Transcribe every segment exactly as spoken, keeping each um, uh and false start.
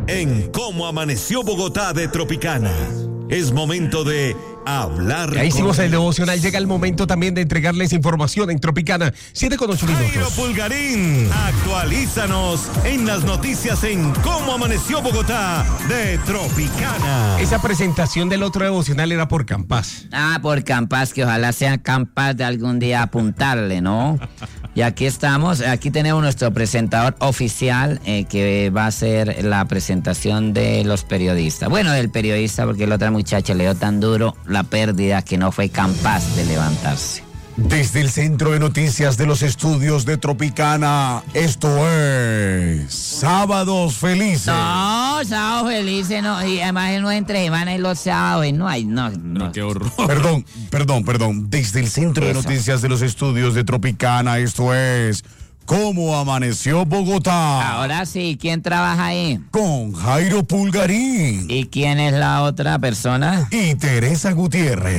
en Cómo Amaneció Bogotá de Tropicana. Es momento de hablar. Ya hicimos el devocional, llega el momento también de entregarles información en Tropicana. siete con ocho minutos. Jairo Pulgarín, actualízanos en las noticias en Cómo Amaneció Bogotá de Tropicana. Esa presentación del otro devocional era por Campás. Ah, por Campás, que ojalá sea capaz de algún día apuntarle, ¿no? Y aquí estamos, aquí tenemos nuestro presentador oficial eh, que va a hacer la presentación de los periodistas. Bueno, del periodista, porque la otra muchacha le dio tan duro la pérdida que no fue capaz de levantarse. Desde el Centro de Noticias de los Estudios de Tropicana, esto es Sábados Felices. No, sábados felices, no, y además no entre semana y los sábados, no hay, no, no. No, qué horror. Perdón, perdón, perdón. Desde el Centro Eso. de Noticias de los Estudios de Tropicana, esto es ¿Cómo Amaneció Bogotá? Ahora sí, ¿quién trabaja ahí? Con Jairo Pulgarín. ¿Y quién es la otra persona? Y Teresa Gutiérrez.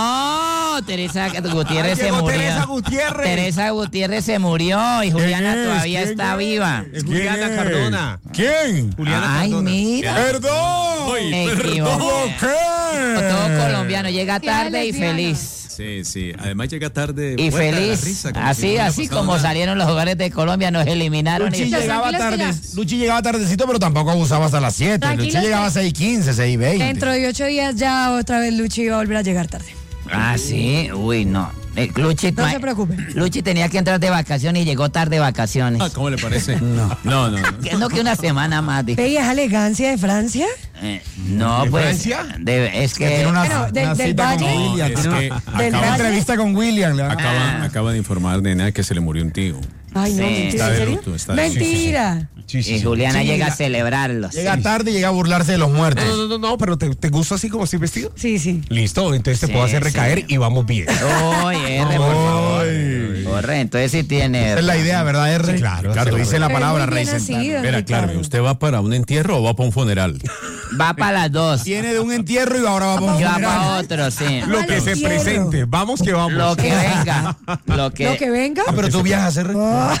No, Teresa Gutiérrez Ay, se murió. Teresa Gutiérrez. Teresa Gutiérrez se murió y Juliana es? todavía ¿Quién está es? viva. Es Juliana ¿Quién? Cardona. ¿Quién? Juliana Ay, Cardona. mira. Perdón. Me equivoqué. ¿Qué? Todo colombiano, llega tarde y lesbiana. feliz. Sí, sí. Además llega tarde. Y muerta de la feliz. risa, como si Así, no hubiera así pasado como nada. salieron los jugadores de Colombia, nos eliminaron. Luchi y- llegaba tranquilos que tarde, ya. Luchi llegaba tardecito, pero tampoco abusaba hasta las siete. Tranquilos Luchi llegaba a que- seis quince, seis veinte. Dentro de ocho días ya otra vez Luchi iba a volver a llegar tarde. Ah, sí. Uy, no. Eh, Luchi, No se preocupe. Luchi tenía que entrar de vacaciones y llegó tarde de vacaciones. Ah, ¿cómo le parece? No. No, no, no. Que no que una semana más. dijo. ¿Veías elegancia de Francia? Eh, no, ¿De pues. Francia? de- es que. Tiene una, Pero, del- una del cita Valle. con William. Es tiene que una, Del una Valle. entrevista con William. le van a- Acaba, Ah. acaba de informar de nada que se le murió un tío. Ay, no, Sí. mentira, Está ¿en de serio? luto, está de luto. Mentira. Sí, sí, y sí. Juliana Sí, llega llega- a celebrarlos. Llega tarde y llega a burlarse de los muertos. No, no, no, no, pero ¿te, te gusta así como estoy vestido? Sí, sí. Listo, entonces te Sí, puedo hacer sí. recaer y vamos bien. Oye, R, por favor. Ay. Corre, entonces sí tiene. Esa es la idea, ¿verdad, R? Sí, claro, Ricardo, sí, dice claro. la Pero palabra, muy Rey bien Central. nacido, Espera, Ricardo. claro, ¿usted va para un entierro o va para un funeral? Va para las dos. Viene de un entierro y ahora va para un Yo va funeral. para otro, sí. Lo que se entierro. presente, vamos que vamos. Lo que venga. Lo que. Lo que venga. Ah, pero tú viajas, R.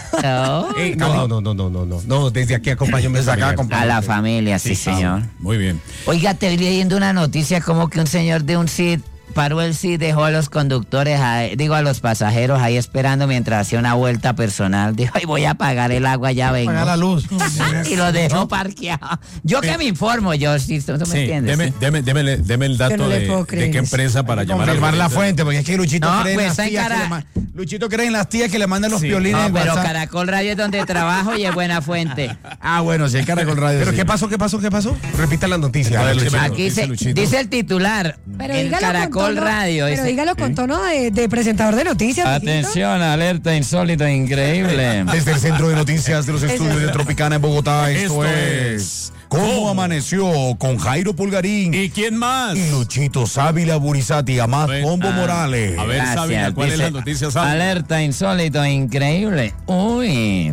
No, Eh, no, no, no, no, no, no, no, desde aquí acompáñame Desde acá, compa- a la familia, sí, señor. Muy bien. Oiga, estoy leyendo una noticia como que un señor de un C I D paró el C I D, dejó a los conductores, ahí- digo a los pasajeros ahí esperando mientras hacía una vuelta personal. Dijo, ay, voy a pagar el agua, ya vengo. Paga la luz. Y lo dejó parqueado. Yo que me informo, yo, sí, ¿tú me Sí, entiendes? deme, deme, démele- deme el dato no le de, puedo de creer qué eso. empresa para llamar a Confirmar la fuente, porque es que Luchito No, cree en pues, las está en tías que cara- le ma- Luchito cree en las tías que le mandan los Sí. violines No, en pero WhatsApp. Caracol Radio es donde trabajo y es buena fuente. Ah, bueno, sí, el Caracol Radio. ¿Pero sí. qué pasó, qué pasó, qué pasó? Repita la noticia. A ver, Luchito. Luchito. Aquí dice se, Luchito. dice el titular Pero en dígalo con Caracol tono- Radio. Pero dice, dígalo con tono de, de presentador de noticias. mijito. atención, alerta insólito, increíble. Desde el Centro de Noticias de los Estudios de Tropicana en Bogotá, esto, Esto es es ¿Cómo ¿Cómo? Amaneció? Con Jairo Pulgarín ¿Y quién más? y Luchito Sábila Burizati, Amás Ven, Pombo ah, Morales. a ver, Gracias, Sabina, ¿cuál es dice, la noticia, Sabina? alerta insólito, increíble. Uy.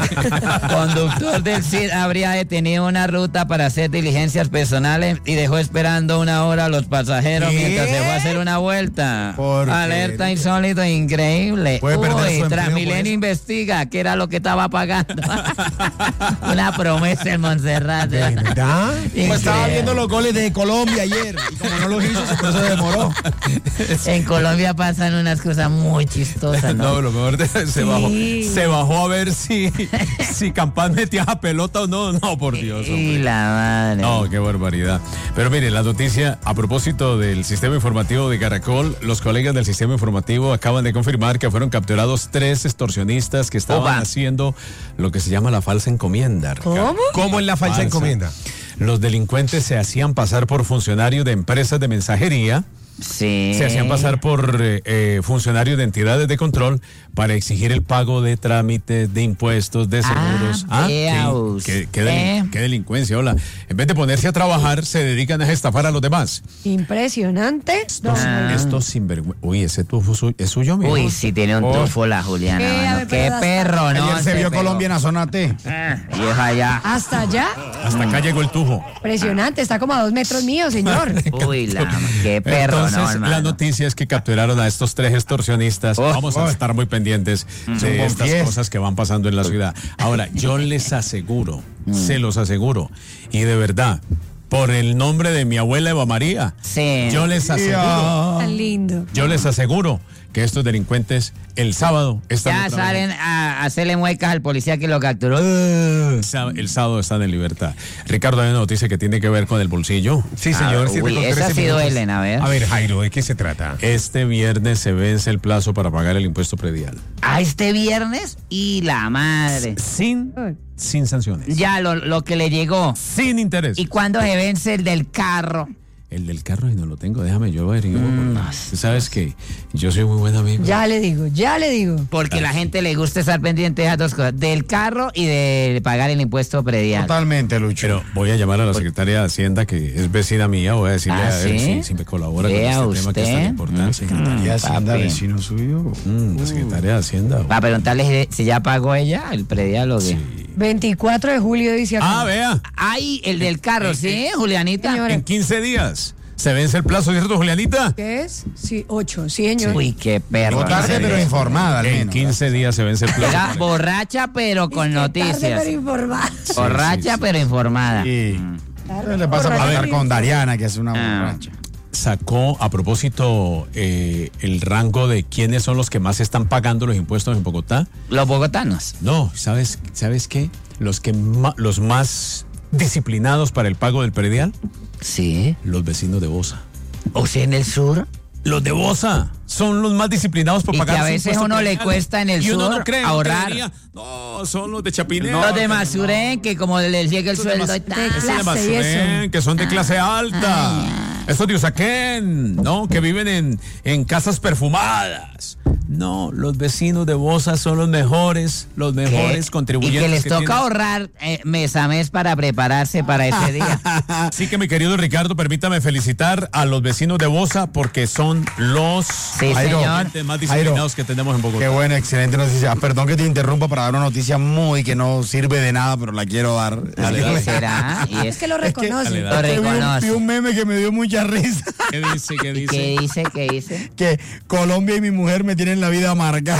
Conductor del C I D habría detenido una ruta para hacer diligencias personales y dejó esperando una hora a los pasajeros ¿Qué? mientras se fue a hacer una vuelta. ¿Por qué? Alerta insólito, increíble. Puede perder su Uy, empleo por Transmilenio eso. investiga qué era lo que estaba pagando. Una promesa en Montserrat. ¿Verdad? Pues estaba Increíble. viendo los goles de Colombia ayer y como no los hizo, por eso se demoró. En Colombia pasan unas cosas muy chistosas, ¿no? No, lo mejor de, se, Sí. bajó, se bajó a ver si, si Campán metía a pelota o no. No, por Dios. Y hombre. la madre. No, qué barbaridad. Pero mire, la noticia a propósito del sistema informativo de Caracol, los colegas del sistema informativo acaban de confirmar que fueron capturados tres extorsionistas que estaban Opa. haciendo lo que se llama la falsa encomienda. ¿Cómo? ¿Cómo en la falsa Falsa. encomienda? Los delincuentes se hacían pasar por funcionarios de empresas de mensajería, Sí. se hacían pasar por eh, eh, funcionarios de entidades de control para exigir el pago de trámites, de impuestos, de seguros. Ah, sí, veaos. qué, qué delin- Eh. qué delincuencia, hola. En vez de ponerse a trabajar, se dedican a estafar a los demás. Impresionante. Estos, Ah. estos sinvergüenza. Uy, ese tufo su- es suyo, mijo. Uy, sí tiene un Oh. trufo la Juliana, Eh, mano. pero Qué hasta- perro, ¿no? Ayer se vio pegó. Colombia en la zona T. Ah, y es allá. Hasta allá. Hasta acá llegó el tufo. Impresionante. Está como a dos metros mío, señor. Uy, la qué perro no, la hermano. noticia es que capturaron a estos tres extorsionistas. Oh, Vamos a oh. estar muy pendientes Mm. de Son estas confies. cosas que van pasando en la ciudad. Ahora, yo les aseguro, Mm. se los aseguro, y de verdad, por el nombre de mi abuela Eva María, Sí. yo les aseguro, Tan lindo. yo les aseguro que estos delincuentes el sábado están Ya otra vez- salen a hacerle muecas al policía que lo capturó. El sá- el sábado están en libertad. Ricardo, hay una noticia que tiene que ver con el bolsillo. Sí, señor. Ah, siete uy, con esa trece sí minutos. duelen, a ver. A ver, Jairo, ¿de qué se trata? Este viernes se vence el plazo para pagar el impuesto predial. A este viernes y la madre. Sin, sin sanciones. Ya lo, lo que le llegó. Sin interés. ¿Y cuándo se vence el del carro? El del carro y no lo tengo, déjame yo ver. Mm, Tú sabes que yo soy muy buen amigo. Ya le digo, ya le digo. Porque la gente le gusta estar pendiente de esas dos cosas, del carro y de pagar el impuesto predial. Totalmente, Lucho. Pero voy a llamar a la secretaria de Hacienda, que es vecina mía, voy a decirle ¿Ah, a ver sí? si, si me colabora Vea con este tema que es tan usted. importante. Mm. ¿Y Hacienda, papi. vecino suyo? Mm, la secretaria de Hacienda. Para preguntarle si ya pagó ella el predial o qué. veinticuatro de julio dice acá. Ah, vea, Ay, el del carro, ¿sí, Julianita? Señora. en quince días se vence el plazo, ¿cierto, Julianita? ¿Qué es? Sí, ocho, sí, señor. Uy, qué perro. No tarde, ¿no? pero informada al En menos. quince días se vence el plazo. Llega borracha, pero con Tarde, noticias. pero informada. Borracha, pero informada. Sí. Tarde, ¿Qué le pasa borracha, a pasar pero con Dariana, que es una Ah. borracha? Sacó a propósito eh, el rango de quiénes son los que más están pagando los impuestos en Bogotá. Los bogotanos. No, ¿sabes, ¿sabes qué? Los, que ma- los más disciplinados para el pago del predial, Sí. los vecinos de Bosa. O sea, en el sur. Los de Bosa son los más disciplinados por Y pagar que a su veces impuesto uno le predial. cuesta en el Y uno sur no cree, uno ahorrar. creería, no, son los de Chapinero. Los de Masurén, que como les llega el Estos de sueldo y Mas- tal. estos de clase y Masurén, eso. que son de clase alta. Estos de Usaquén, ¿no? Que viven en, en casas perfumadas. No, los vecinos de Bosa son los mejores, los mejores ¿Qué? contribuyentes. Y que les toca tienen. ahorrar eh, mes a mes para prepararse para ese día. Así que mi querido Ricardo, permítame felicitar a los vecinos de Bosa porque son los Sí, Jairo, señor. gente más disciplinados que tenemos en Bogotá. Qué buena, excelente noticia. Perdón que te interrumpa para dar una noticia muy que no sirve de nada, pero la quiero dar. ¿Qué será? Y Es es que lo reconoce. dale, lo dale. Vi un- vi reconoce. un meme que me dio mucha risa. ¿Qué dice? ¿Qué dice? ¿Qué dice? ¿Qué dice? Que Colombia y mi mujer me tienen la vida amarga.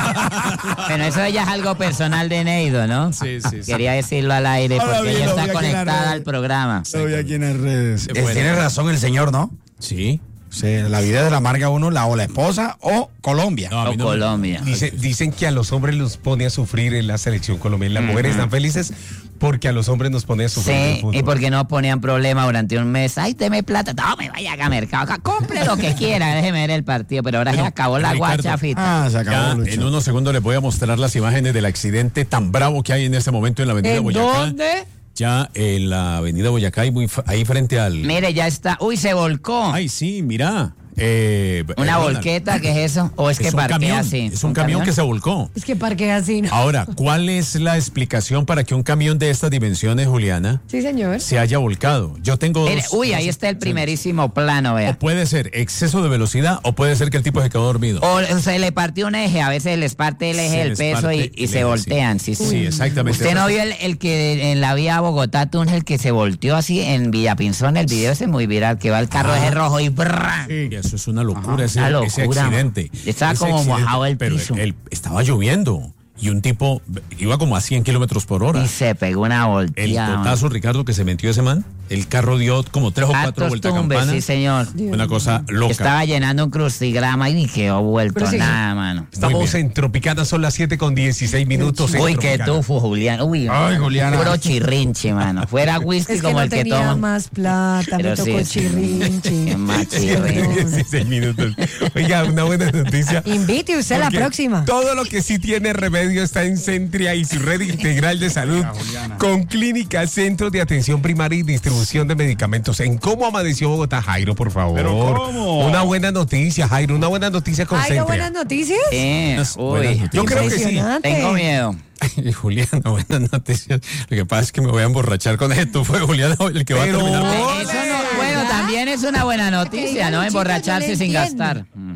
Bueno, eso ya es algo personal de Neido, ¿no? Sí, sí, sí. Quería decirlo al aire Ahora porque bien, ella lo está vi aquí en las conectada redes. al programa. Lo vi aquí en las redes. Qué Eh, bueno. Tiene razón el señor, ¿no? Sí. Sí, la vida de la amarga uno, la o la esposa o Colombia. No, a mí O no me- Colombia. Dice- dicen que a los hombres los pone a sufrir en la selección colombiana. Las mujeres están felices porque a los hombres nos pone a sufrir en el Sí, fútbol. y porque no ponían problema durante un mes. Ay, deme plata. No, me vaya a mercado. acá, Compre lo que quiera. Déjeme ver el partido. Pero ahora Pero, se acabó la Ricardo, guachafita. Ah, se Ya, acabó, Lucho. en unos segundos les voy a mostrar las imágenes del accidente tan bravo que hay en este momento en la avenida ¿En Boyacá. dónde? Ya en la avenida Boyacá, ahí, muy f- ahí frente al... Mire, ya está. Uy, se volcó. Ay, sí, mira. Eh, Una eh, Ronald, volqueta, ¿qué es eso? ¿O es, que un parquea camión, así? Es un, camión, que se volcó. Es que parque así, ¿no? Ahora, ¿cuál es la explicación para que un camión de estas dimensiones, Juliana, Sí, señor. se haya volcado? Yo tengo Mire, dos- uy, ahí dos está el opciones. primerísimo plano, O vea. puede ser exceso de velocidad o puede ser que el tipo se quedó dormido. O se le partió un eje, a veces les parte el eje Se del les peso parte y, el y se eje, voltean. sí. Sí, sí. Sí, exactamente. ¿Usted no vio el, el que en la vía Bogotá túnel que se volteó así en Villapinzón? El video ese es muy viral, que va el carro ese rojo y brrrr. Sí, eso es una locura, ese, Una ese locura, accidente. man. Estaba Ese como accidente, mojado el pero piso. él- estaba lloviendo y un tipo iba como a cien kilómetros por hora. Y se pegó una El volteada. totazo, Ricardo, que se metió ese man, el carro dio como tres o cuatro Hartos vueltas a tumbes, campana. sí, señor. Una cosa loca. Estaba llenando un crucigrama y ni quedó vuelto Pero sí. nada, mano. Muy Estamos bien. en Tropicana, son las siete con dieciséis minutos. en Uy, qué Tropicana. tufo, Julián. Uy, Ay, Juliana. puro chirrinche, mano. Fuera whisky Es que como no el que tenía toma. más plata, Pero me sí, tocó sí. chirrinchi. Qué más siete chirrinche. con dieciséis minutos. Oiga, una buena noticia. Invite usted la Porque próxima. Todo lo que sí tiene remedio está en Centria y su red integral de salud con clínica, centros de atención primaria y distribución de medicamentos. ¿En cómo amaneció Bogotá, Jairo, por favor? ¿Pero cómo? Una buena noticia, Jairo, una buena noticia con ¿Hay Centria. buenas noticias? Sí, Unas uy. buenas noticias. Yo creo que sí. Impresionante. Tengo miedo. Y Juliana, buenas noticias. Lo que pasa es que me voy a emborrachar con esto. Fue Juliana el que va a Pero- terminar. Eso no, bueno, también es una buena noticia, diga ¿no? Luchito, Emborracharse yo le sin entiendo. gastar. Mm.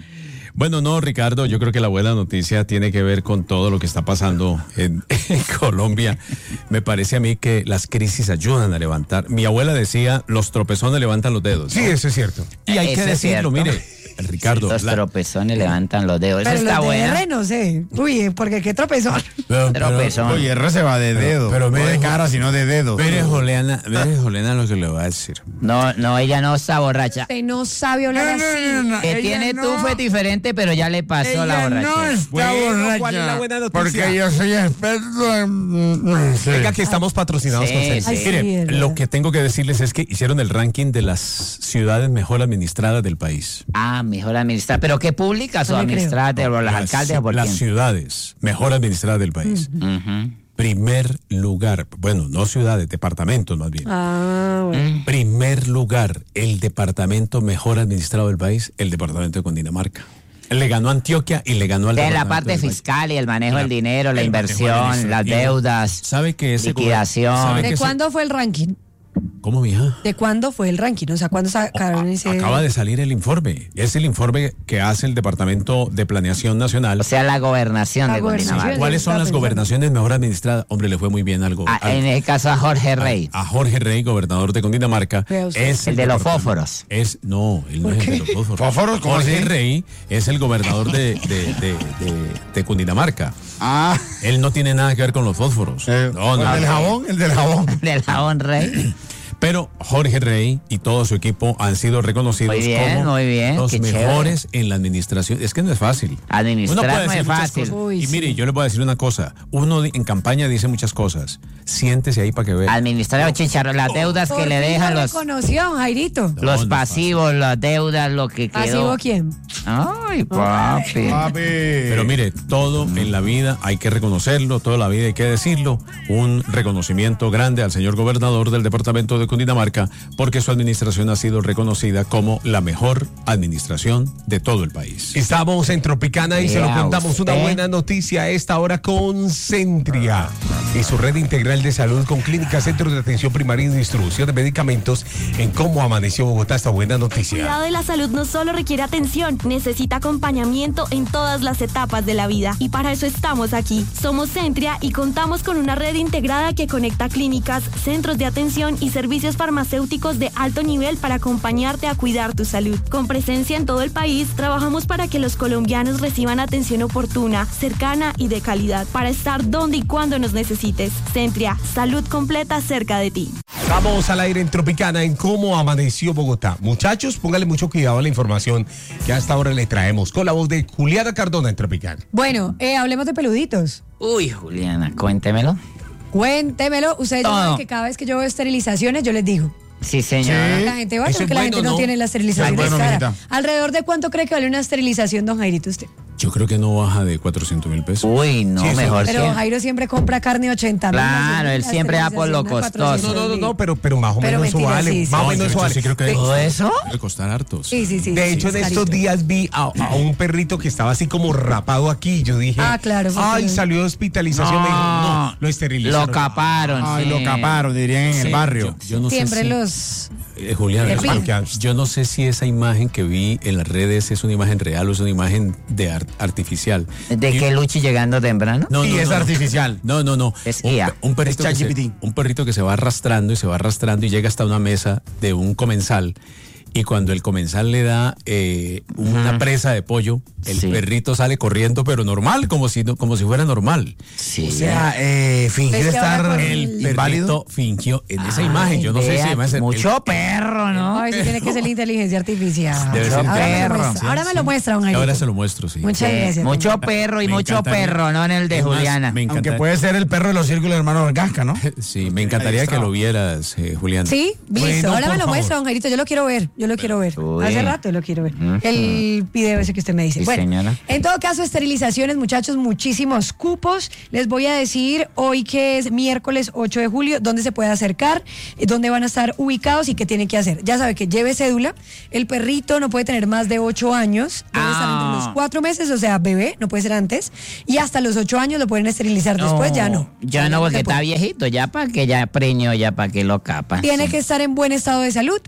Bueno, no, Ricardo, yo creo que la buena noticia tiene que ver con todo lo que está pasando en, en Colombia. Me parece a mí que las crisis ayudan a levantar. Mi abuela decía, los tropezones levantan los dedos, ¿no? Sí, eso es cierto. Y hay Eso que es decirlo, cierto. mire, Ricardo. Los la- tropezones levantan los dedos. Eso Pero está los de bueno. R no sé. Uy, porque qué tropezón. Pero- Tropezón. Oye, R se va de dedo. pero no mire, de cara, sino de dedo. Mire, Juliana, mire, Juliana, lo que le voy a decir. No, no, ella no está borracha. Usted no sabe hablar así. Que tiene tú fue diferente, pero ya le pasó la borrachera. Bueno, ¿cuál es la buena noticia? Porque yo soy experto en... Venga, que estamos patrocinados Sí, con Centria. Ay, sí, Mire, verdad. lo que tengo que decirles es que hicieron el ranking de las ciudades mejor administradas del país. Ah, mejor administrar. ¿Pero qué públicas o No le creo. administradas? ¿O las alcaldes o por las quién? ciudades mejor administradas del país. Ujú. Primer lugar, bueno, no ciudades, departamentos más bien. Ah, bueno. Primer lugar, el departamento mejor administrado del país, el departamento de Cundinamarca. Le ganó a Antioquia y le ganó al De la departamento parte del Valle. fiscal y el manejo del dinero, la el manejo inversión, del las dinero. deudas, ¿Sabe que ese liquidación. gober- sabe ¿De que ese- cuándo fue el ranking? ¿Cómo, mija? ¿De cuándo fue el ranking? O sea, ¿cuándo sacaron A- ese...? Acaba de salir el informe. Es el informe que hace el Departamento de Planeación Nacional. O sea, la gobernación La de gobernación. Cundinamarca. ¿Cuáles son estaba las pensando. gobernaciones mejor administradas? Hombre, le fue muy bien algo. Ah, en el caso a Jorge Rey, A Jorge Rey, gobernador de Cundinamarca. Vea usted. Es el de los departamento- fósforos. Es, no, él no es el de los fósforos. ¿Fósforos? ¿Cómo Jorge así? Rey es el gobernador de, de, de, de- de Cundinamarca. Ah, Él no tiene nada que ver con los fósforos. eh, no, no. el del jabón, el del jabón. del jabón Rey. Pero Jorge Rey y todo su equipo han sido reconocidos Muy bien, como muy bien, los qué mejores en la administración. Es que no es fácil. Administrar Uno puede no decir es muchas fácil. cosas. Uy, y mire, sí. yo le voy a decir una cosa. Uno di- en campaña dice muchas cosas. Siéntese ahí para que vea. Administrar los chicharros, las deudas Por que le fin dejan lo los, reconoció, don Jairito. No, los no es pasivos, las deudas, lo que quedó. ¿Pasivo quién? Ay, papi. Papi. Pero mire, todo en la vida hay que reconocerlo, toda la vida hay que decirlo. Un reconocimiento grande al señor gobernador del departamento de Cundinamarca, porque su administración ha sido reconocida como la mejor administración de todo el país. Estamos en Tropicana y se lo Vea contamos una usted. buena noticia a esta hora con Centria y su red integral de salud con clínicas, centros de atención primaria y distribución de medicamentos en Cómo Amaneció Bogotá. Esta buena El noticia. cuidado de la salud no solo requiere atención, necesita acompañamiento en todas las etapas de la vida. Y para eso estamos aquí. Somos Centria y contamos con una red integrada que conecta clínicas, centros de atención y servicios farmacéuticos de alto nivel para acompañarte a cuidar tu salud. Con presencia en todo el país, trabajamos para que los colombianos reciban atención oportuna, cercana y de calidad, para estar donde y cuando nos necesites. Centria, salud completa cerca de ti. Vamos al aire en Tropicana en Cómo Amaneció Bogotá. Muchachos, póngale mucho cuidado a la información que hasta ahora le traemos con la voz de Juliana Cardona en Tropicana. Bueno, eh, hablemos de peluditos. Uy, Juliana, cuéntemelo. Cuéntemelo. Ustedes ya Todo. saben que cada vez que yo veo esterilizaciones, yo les digo. Sí, señora. La gente va Eso porque es la bueno, gente no, ¿no? tiene la esterilización Eso es bueno, cara. mijita. ¿Alrededor de cuánto cree que vale una esterilización, don Jairito, usted? Yo creo que no baja de cuatrocientos mil pesos. Uy, no, Sí, eso- mejor Pero que... Jairo siempre compra carne ochenta mil. Claro, él siempre va por lo costoso. No, no, no, no, pero, pero más o Pero menos eso mentira, vale. sí, sí. Más o No, menos yo- eso yo vale. sí creo que De- ¿Todo eso? debe costar hartos. Sí, sí, sí. De sí, hecho, es en estos carito. días vi a, a un perrito que estaba así como rapado aquí. Y yo dije, Ah, claro, fue ay, que- salió de hospitalización. Me dijo, no, lo esterilizaron. Lo caparon. Ay, sí. lo caparon, dirían en el Sí, barrio. Yo, yo no Siempre sé si- los... Eh, Julián, Le es piden. porque yo no sé si esa imagen que vi en las redes es una imagen real o es una imagen de ar- artificial. ¿De Y- qué Luchi llegando temprano? No, Y no, es no. artificial. No, no, no. Es un, I A. pe- un perrito Es que se, ChatGPT. un perrito que se va arrastrando y se va arrastrando y llega hasta una mesa de un comensal. Y cuando el comensal le da eh, una presa de pollo, el Sí. perrito sale corriendo, pero normal, como si, no- como si fuera normal. Sí. O sea, eh, fingir Es que ahora estar con El el- perrito fingió en esa imagen. Yo no sé Vea, si además el- mucho el- perro, ¿no? A ver si tiene que ser la inteligencia artificial. Debe ser Ahora, me lo perro. muestra, ahora me lo muestra, don Jairito. Ahora se lo muestro, sí. Muchas Sí, gracias. mucho perro y Me mucho encantaría- perro, no en el de Es más, Juliana. me Aunque encanta- puede ser el perro de los círculos hermanos Orgasca, ¿no? Sí, me encantaría que lo vieras, eh, Julián. Sí, listo. Bueno, ahora por me lo favor. muestra, don Jairito. Yo lo quiero ver. Yo lo quiero ver. Uy. Hace rato lo quiero ver. El video ese que usted me dice. Sí, bueno, señora. en todo caso, esterilizaciones, muchachos, muchísimos cupos. Les voy a decir hoy que es miércoles ocho de julio, dónde se puede acercar, eh, dónde van a estar ubicados y qué tiene que hacer. Ya sabe que lleve cédula. El perrito no puede tener más de ocho años. Debe estar entre Ah. los cuatro meses, o sea, bebé, no puede ser antes. Y hasta los ocho años lo pueden esterilizar. Después ya no. Ya no, porque se puede. está viejito, ya para que ya preñó, ya para que lo capa. Tiene Sí. que estar en buen estado de salud.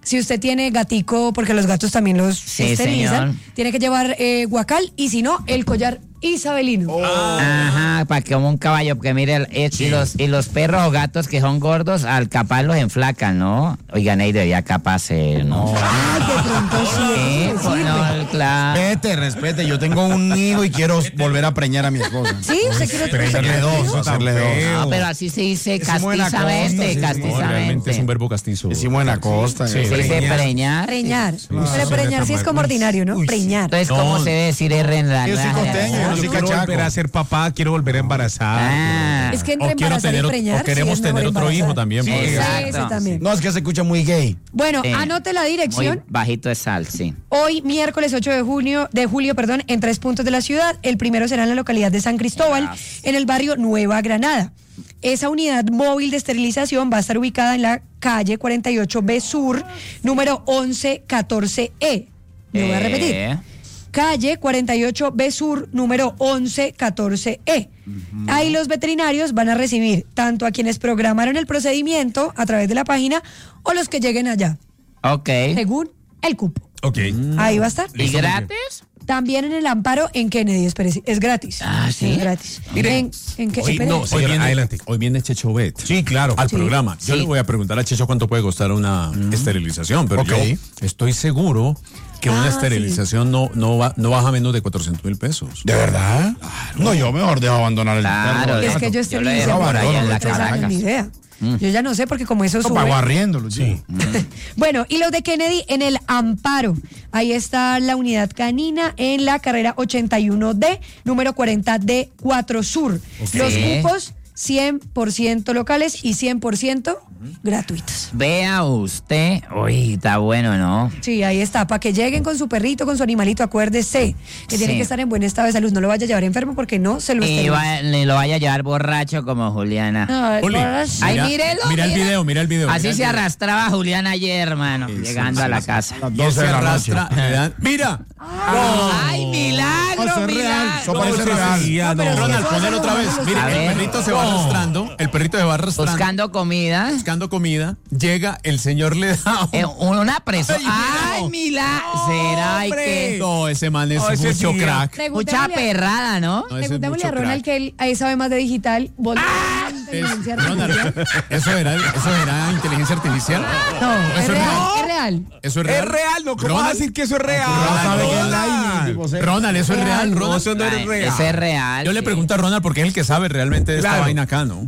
Si usted tiene gatico, porque los gatos también los Sí, esterilizan, señor. tiene que llevar eh, guacal y si no, el collar isabelino. Oh. Ajá, para que como un caballo, porque mire, el- el- y, los, y los perros o gatos que son gordos, al capaz los enflacan, ¿no? Oigan, ahí debería capaz, eh, ¿no? Ay, de pronto sí. Sí, eso pues, sirve. no, claro. Respete, respete. Yo tengo un hijo y quiero volver a preñar a mi esposa. Sí, usted quiere Hacerle dos, hacerle dos. No, pero así se dice Decimos en la costa, castizamente, sí, sí. No, realmente es un castizamente. verbo castizo. Decimos en la costa. Se eh. dice preñar. preñar. Pero preñar sí es como ordinario, ¿no? Preñar. Entonces, ¿cómo No. se debe decir R en la Yo soy costeño, yo Yo soy quiero cachaco. volver a ser papá, quiero volver a embarazar. Ah. Es que entre O, quiero embarazar tener, y o- preñar. o queremos sí es mejor tener otro embarazar. hijo también. Sí, porque- exacto. Ese también. No, es que se escucha muy gay. Bueno, Sí. anote la Muy dirección. bajito de sal, sí. Hoy, miércoles ocho de junio, de julio, perdón, en tres puntos de la ciudad. El primero será en la localidad de San Cristóbal, en el barrio Nueva Granada. Esa unidad móvil de esterilización va a estar ubicada en la calle cuarenta y ocho B Sur, número once catorce E. Lo voy a repetir. Eh. Calle cuarenta y ocho B Sur, número once catorce E. Ahí los veterinarios van a recibir tanto a quienes programaron el procedimiento a través de la página o los que lleguen allá, Ok. según el cupo. Ok. Ahí va a estar. ¿Y gratis? También en el Amparo en Kennedy, espérese, es gratis. Ah, ¿sí? Es gratis. Mire, en, en que- hoy espere. no, Hoy señora, viene, adelante. hoy viene Checho Bet. Sí, claro. Al Sí. programa. Yo Sí. le voy a preguntar a Checho cuánto puede costar una esterilización, pero Ok. yo estoy seguro que una Ah, esterilización no, no, va, no baja menos de cuatrocientos mil pesos. ¿De verdad? No, yo mejor dejo abandonar el Claro, perro. Es que yo Yo lo esterilice dejo por ahí en la tres años, Caracas. ni idea. Yo ya no sé porque como eso No, sube. pago arriéndolo, sí. Bueno, y los de Kennedy en el Amparo. Ahí está la unidad canina en la carrera ochenta y uno D, número cuarenta D cuatro Sur. Los Sí. cupos cien por ciento locales y cien por ciento gratuitos. Vea usted. Uy, está bueno, ¿no? Sí, ahí está. Para que lleguen con su perrito, con su animalito, acuérdese que tiene Sí. que estar en buen estado de salud. No lo vaya a llevar enfermo porque no se lo Y esteriliza. va- ni lo vaya a llevar borracho como Juliana. Ay, Juli, borracho. Ay, mira, mírelo. mira el mira. video, mira el video. Así mira el se video. arrastraba Juliana ayer, hermano, llegando a la casa. Las Y él doce se de la noche. arrastra, le dan- ¡Mira! ¡Ay, milagro, Eso es real, milagro! eso parece real. Ya, no. pero Ronald, eso ponelo no, otra no, vez. no, Mire, a el ver. perrito se va No. arrastrando. El perrito se va arrastrando. Buscando comida. Buscando comida. Llega, el señor le da. Eh, una presa. Ay, ¡Ay, no. milagro! ¿Será ay, que No, ese man es No, ese mucho sí. crack. mucha Preguntémosle a- perrada, ¿no? No, ese es Preguntémosle mucho a Ronald crack. que él ahí sabe más de digital. Volver a la inteligencia Es- Ronald, artificial. ¿eso era, ¿eso era inteligencia artificial? No, es Eso es real, real. es real. ¿Eso es real? Es real, ¿no? ¿Cómo vas a Ronald, decir que eso es real? No sabe que es Ronald. Lightning, tipo, sé. Ronald, ¿eso es real, No, Ronald? eso no es Ay, real. Ese es real. Yo le sí. pregunto a Ronald porque es el que sabe realmente de esta Claro. vaina acá, ¿no?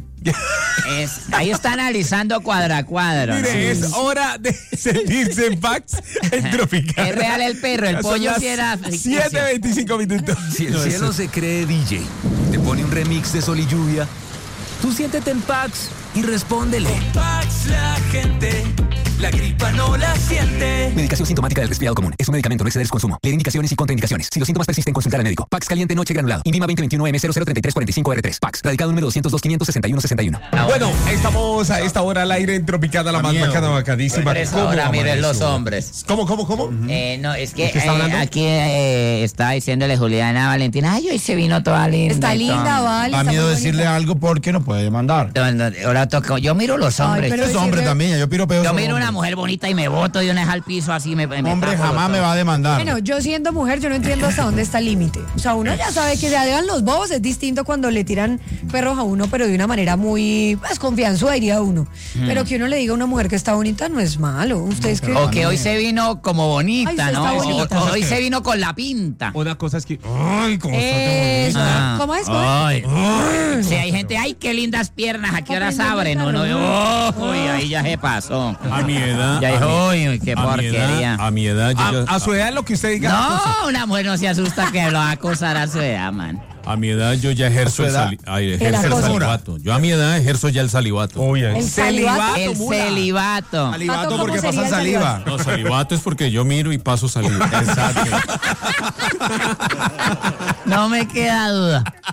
Es- ahí está analizando cuadra a cuadro. ¿no? Mire, es hora de sentirse en paz en Tropicana. Es real el perro, el Ya son pollo las sí era ficticio. siete veinticinco minutos. Si el cielo se cree D J, te pone un remix de Sol y Lluvia, tú siéntete en Pax y respóndele. Pax la gente, la gripa no la siente. Medicación sintomática del resfriado común. Es un medicamento, no exceder su consumo. Leer indicaciones y contraindicaciones. Si los síntomas persisten, consultar al médico. Pax caliente noche granulado. Indima veinte veintiuno M cero cero treinta y tres cuarenta y cinco R tres. Pax. Radicado número doscientos dos quinientos sesenta y uno sesenta y uno. Bueno, estamos a esta hora al aire en Tropicana, la más miedo. bacana, bacadísima. Por eso ¿Cómo ahora miren amaneció? los hombres. ¿Cómo, cómo, cómo? Eh, no, es que ¿De qué está eh, hablando? aquí eh, estaba diciéndole Juliana a Valentina, ay, hoy se vino toda linda. Está y linda, todo. Val. Da está miedo muy decirle bonita. algo porque no puede demandar. No, no, ahora toco- yo miro los hombres. pero Es hombre decirle- también, yo piro peor. yo miro una mujer bonita y me boto de una vez al piso así me, me Hombre tapo jamás los me va a demandar. Bueno, yo siendo mujer, yo no entiendo hasta dónde está el límite. O sea, uno ya sabe que se hagan los bobos, es distinto cuando le tiran perros a uno, pero de una manera muy, pues, confianzuda, diría uno. Pero que uno le diga a una mujer que está bonita no es malo. Ustedes que... O que hoy se vino como bonita, Ay, usted ¿no? está O- bonita. o- hoy se vino con la pinta. Una cosa es que. Ay, cómo Eso. Ah. ¿Cómo es? ¿Cómo es? Ay. Sí, hay gente, ay, qué lindas piernas, ¿a qué horas abren? Uno, uy, ahí ya se pasó. A mi edad. Ya a dijo, mi- uy, qué a mi porquería. edad- A mi edad, yo ya- A, a su edad lo que usted diga. No, una mujer no se asusta que lo va a acosar a su edad, man. A mi edad yo ya ejerzo el, edad. sali- ay, ejerzo el acoso. salivato. Yo a mi edad ejerzo ya el salivato. Oye, El celibato. El mula. celibato. Salivato Pato, porque ¿cómo sería pasan el saliva. salivato? No, salivato es porque yo miro y paso saliva. Exacto. No me queda duda.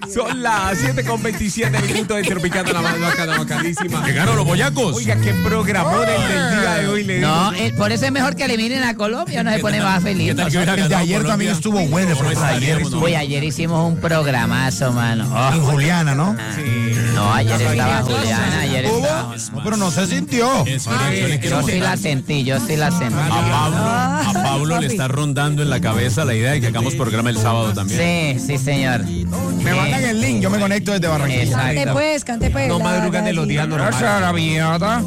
Son las siete con veintisiete minutos de Tropicana, la más bacana, bacanísima. Llegaron los boyacos. Oiga, qué programón el del día de hoy, le digo. No, eh, por eso es mejor que eliminen a Colombia, uno se pone más feliz. ¿Qué tal que hubiera El de ganado ayer Colombia? también estuvo bueno, el programa de ayer. estaríamos, Uy, ayer hicimos un programazo, mano. Oh. En Juliana, ¿no? No, ayer estaba Juliana, ayer estaba. No, pero no se sintió. Espera, yo le quiero Yo sí la sentí, yo sí la sentí. A Pablo, a Pablo le está rondando en la cabeza la idea de que hagamos programa el sábado también. Sí, sí, señor. Me mandan el link, yo me conecto desde Barranquilla. Cante Exacto. pues, cante pues. No la- madrugan la- en los días normales.